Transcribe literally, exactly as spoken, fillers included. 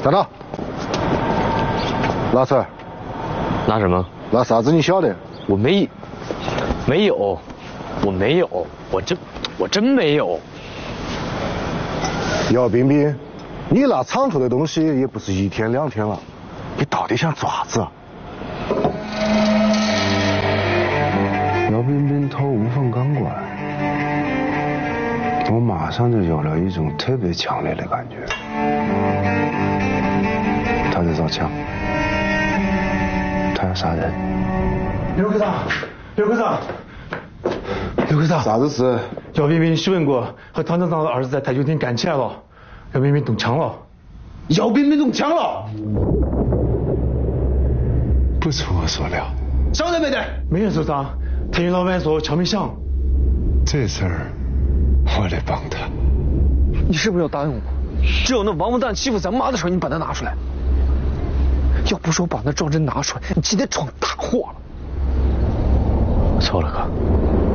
站到。拿出来。 拿什么？ 拿啥子？你晓得？ 我没，没有，我没有，我真，我真没有。 姚冰冰，你拿厂头的东西也不是一天两天了，你到底想做啥子啊？ 姚冰冰偷无缝钢管，我马上就有了一种特别强烈的感觉，他在造枪，他要杀人。 刘科长，刘科长，刘科长， 啥子事？ 姚冰冰询问过，和唐厂长的儿子在台球厅干起来了，姚冰冰动枪了。姚冰冰动枪了， 不出我所料。 晓得没得？没人受伤。台球老板说枪没响。 这事儿我得帮他。 你是不是要答应我？只有那王八蛋欺负咱妈的时候，你把它拿出来。要不是我把那装针拿出来，你今天闯大祸了。 我错了，哥。